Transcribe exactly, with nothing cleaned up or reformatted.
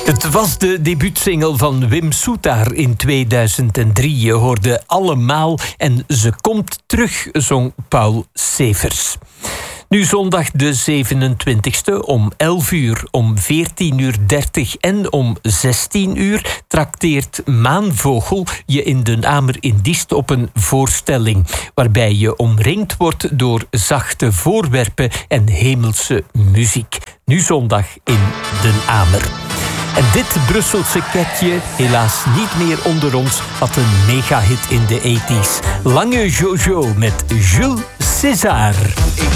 Het was de debuutsingle van Wim Soetaar in tweeduizend drie. Je hoorde Allemaal en Ze komt terug, zong Paul Severs. Nu zondag de zevenentwintigste om elf uur, om veertien uur dertig en om zestien uur trakteert Maanvogel je in Den Amer in Diest op een voorstelling waarbij je omringd wordt door zachte voorwerpen en hemelse muziek. Nu zondag in Den Amer. En dit Brusselse ketje, helaas niet meer onder ons, had een megahit in de tachtiger. Lange Jojo met Jules César.